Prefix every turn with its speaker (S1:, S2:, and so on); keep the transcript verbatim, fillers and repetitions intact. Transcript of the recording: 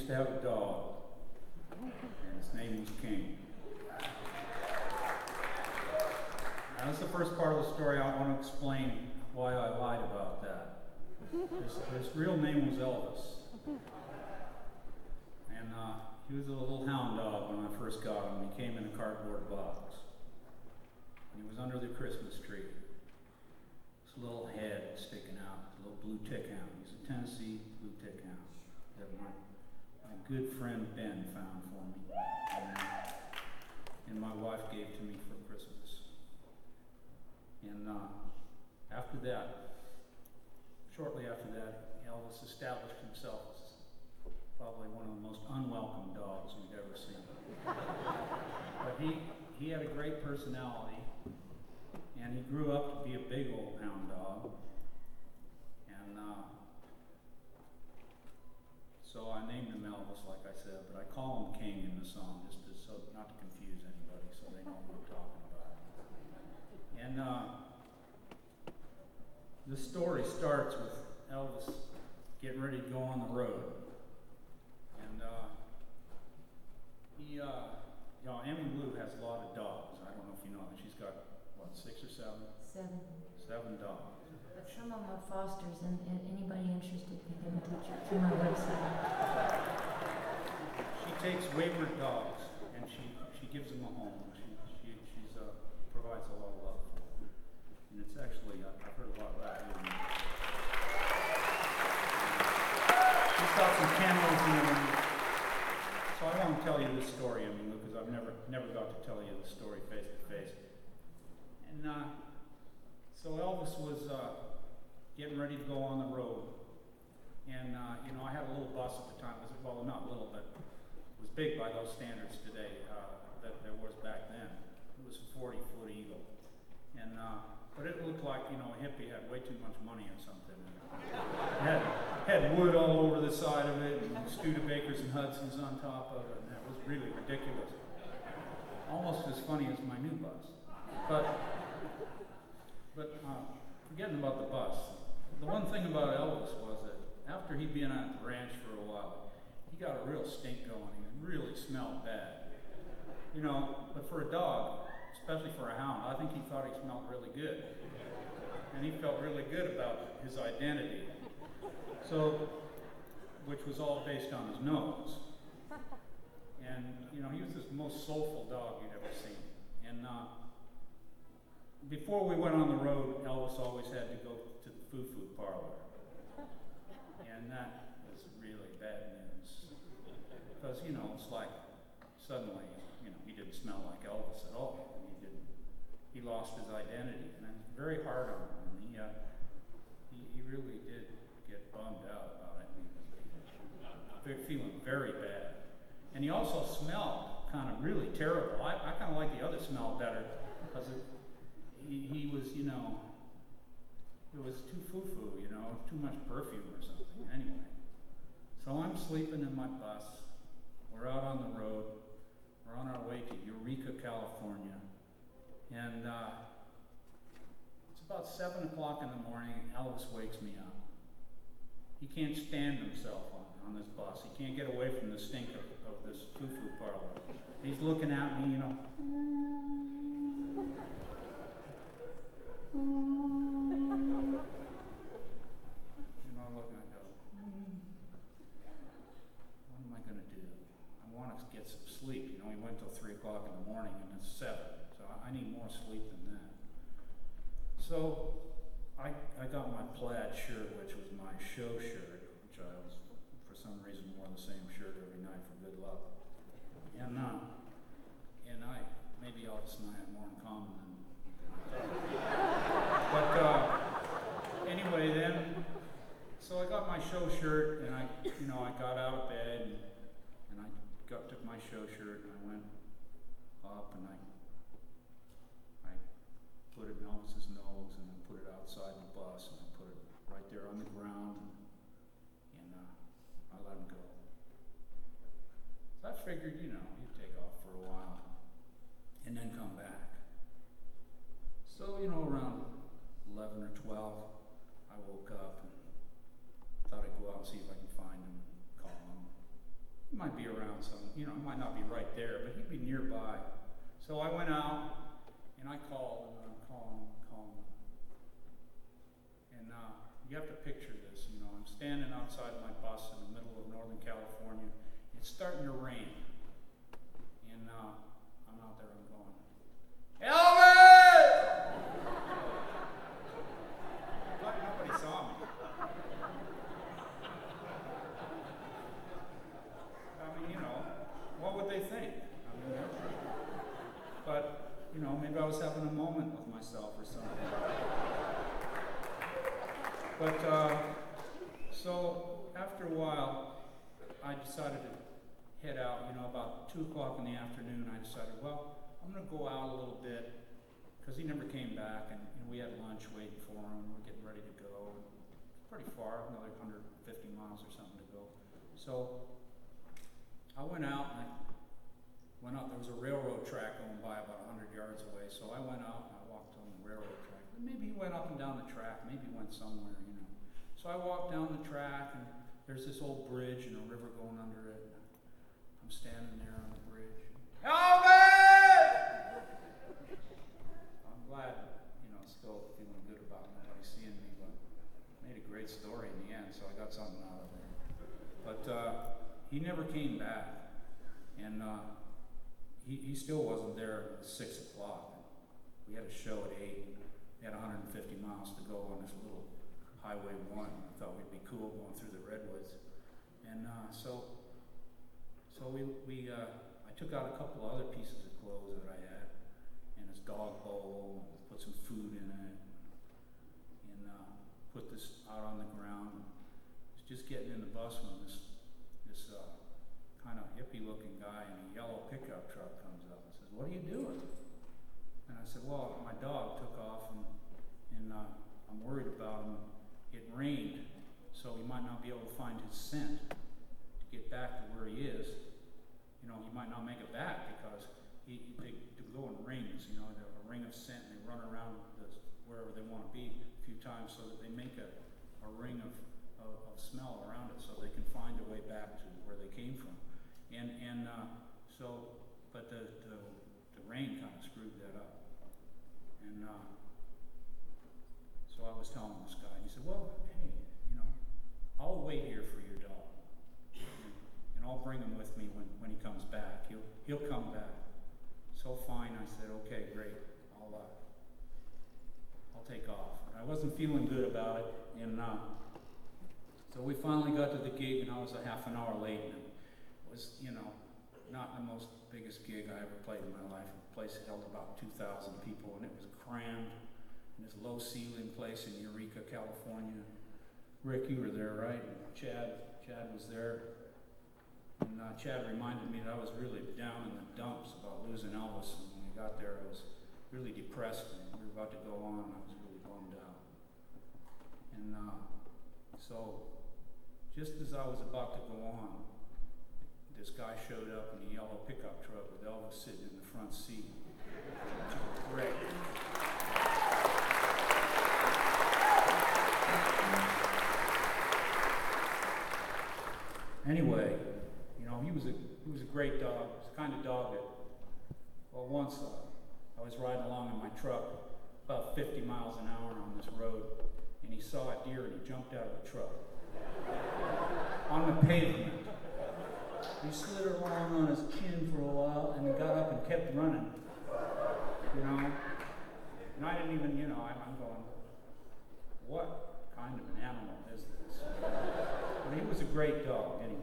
S1: used to have a dog, and his name was King. Now, this is the first part of the story. I want to explain why I lied about that. His, his real name was Elvis. And uh, he was a little hound dog when I first got him. He came in a cardboard box. And he was under the Christmas tree. His little head sticking out, a little blue tick hound. He's a Tennessee blue tick hound that my, my good friend Ben found for me. And, and my wife gave to me for Christmas. And uh, after that, shortly after that, Elvis established himself as probably one of the most unwelcome dogs we've ever seen. But he, he had a great personality. And he grew up to be a big old hound dog. And uh, so I named him Elvis, like I said, but I call him King in the song, just to, so not to confuse anybody, so they know what I'm talking about. And uh, the story starts with Elvis getting ready to go on the road. And uh, he, uh, you know, Emmy Lou has a lot of dogs. I don't know if you know that. She's got What, six or seven?
S2: Seven.
S1: Seven dogs.
S2: But some of them are fosters, and, and anybody interested can get in touch through my website.
S1: She takes wayward dogs, and she, she gives them a home. She she she's, uh, provides a lot of love for them. And it's actually, uh, I've heard a lot of that. And she's got some kennels, and so I want to tell you this story, I mean, because I've never never got to tell you the story face to face. And uh, so Elvis was uh, getting ready to go on the road. And, uh, you know, I had a little bus at the time. It was, well, not little, but it was big by those standards today uh, that there was back then. It was a forty-foot Eagle. And, uh, but it looked like, you know, a hippie had way too much money or something. It had, had wood all over the side of it, and Studebakers and Hudsons on top of it, and it was really ridiculous. Almost as funny as my new bus. But, but uh, forgetting about the bus, the one thing about Elvis was that after he'd been at the ranch for a while, he got a real stink going. He really smelled bad. You know, but for a dog, especially for a hound, I think he thought he smelled really good. And he felt really good about his identity. So, which was all based on his nose. And, you know, he was the most soulful dog you'd ever seen. And uh, before we went on the road, Elvis always had to go to the foo-foo parlor. And that was really bad news. Because, you know, it's like suddenly, you know, he didn't smell like Elvis at all. He didn't, he lost his identity. And it's very hard on him. And he, uh, he, he really did get bummed out about it. He was feeling very bad. And he also smelled kind of really terrible. I, I kind of like the other smell better because it, he, he was, you know, it was too foo-foo, you know, too much perfume or something. Anyway, so I'm sleeping in my bus. We're out on the road. We're on our way to Eureka, California. And uh, it's about seven o'clock in the morning. Elvis wakes me up. He can't stand himself on, on this bus. He can't get away from the stink of, of this foo-foo parlor. He's looking at me, you know. You know, looking, I go, what am I going to do? I want to get some sleep. You know, he went till three o'clock in the morning, and it's seven. So I need more sleep than that. So I, I got my plaid shirt, which was my show shirt, which I was, for some reason, wore the same shirt every night for good luck. And uh, and I, maybe Elvis and I had more in common than But uh, anyway, then, so I got my show shirt, and I, you know, I got out of bed, and, and I got took my show shirt, and I went up, and I, I put it in Elvis's nose, and I put it outside the bus, and I put it right there on the ground, and, and uh, I let him go. So I figured, you know, he'd take off for a while, and then come back. you know, it might not be right there, but he'd be nearby. So I went out, and I called, and I'm calling, calling. And uh, you have to picture this, you know, I'm standing outside my bus in the middle of Northern California. It's starting to rain. And uh, I'm out there, I'm going, Elvis! But nobody saw me. I mean, you know, what would they think? I mean, but, you know, maybe I was having a moment with myself or something. But, uh, so, after a while, I decided to head out, you know, about two o'clock in the afternoon. I decided, well, I'm going to go out a little bit, because he never came back, and, and we had lunch waiting for him. We're getting ready to go. It's pretty far, another one hundred fifty miles or something to go. So, I went out, and I went out. There was a railroad track going by about one hundred yards away, so I went out, and I walked on the railroad track. Maybe he went up and down the track. Maybe he went somewhere, you know. So I walked down the track, and there's this old bridge and a river going under it. I'm standing there on the bridge. Elvis! I'm glad, you know, still feeling good about nobody seeing me, but made a great story in the end, so I got something out of it. But uh, he never came back, and uh, he, he still wasn't there at six o'clock. We had a show at eight. We had one hundred fifty miles to go on this little Highway one. I thought we'd be cool going through the redwoods. And uh, so so we, we uh, I took out a couple of other pieces of clothes that I had, and his dog bowl, put some food in it, and uh, put this out on the ground. I was just getting in the bus when this, this uh, kind of hippie-looking guy in a yellow pickup truck comes up and says, "What are you doing?" And I said, "Well, my dog took off, and, and uh, I'm worried about him. It rained, so he might not be able to find his scent to get back to where he is. You know, he might not make it back because he, they, they go in rings, you know, they're a ring of scent, and they run around this, wherever they want to be a few times so that they make a, a ring of, of, of smell around it so they can find their way back to where they came from. And, and uh, so, but the, the, the rain kind of screwed that up. And uh, so I was telling this guy, and he said, "Well, hey, you know, I'll wait here for your dog, and, and I'll bring him with me when, when he comes back. He'll he'll come back." So fine, I said, "Okay, great. I'll uh, I'll take off." And I wasn't feeling good about it, and uh, so we finally got to the gig, and I was a half an hour late, and it was, you know, not the most biggest gig I ever played in my life. The place held about two thousand people, and it was crammed in this low ceiling place in Eureka, California. Rick, you were there, right? And Chad, Chad was there. And uh, Chad reminded me that I was really down in the dumps about losing Elvis. And when I got there, I was really depressed, and we were about to go on, and I was really bummed out. And uh, so, just as I was about to go on, this guy showed up in a yellow pickup truck with Elvis sitting in the front seat. Great. Anyway, you know, he was a he was a great dog. He was the kind of dog that, well, once uh, I was riding along in my truck about fifty miles an hour on this road, and he saw a deer and he jumped out of the truck on the pavement. He slid along on his chin for a while, and he got up and kept running, you know. And I didn't even, you know, I'm, I'm going, what kind of an animal is this? But he was a great dog, anyway.